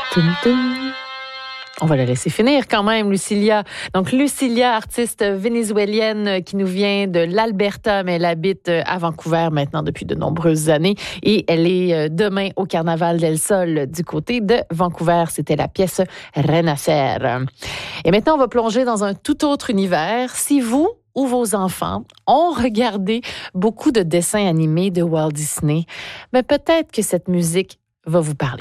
Toum, toum. On va la laisser finir quand même, Lucilia. Donc, Lucilia, artiste vénézuélienne qui nous vient de l'Alberta, mais elle habite à Vancouver maintenant depuis de nombreuses années. Et elle est demain au Carnaval del Sol du côté de Vancouver. C'était la pièce Renacer. Et maintenant, on va plonger dans un tout autre univers. Si vous ou vos enfants ont regardé beaucoup de dessins animés de Walt Disney, mais peut-être que cette musique va vous parler.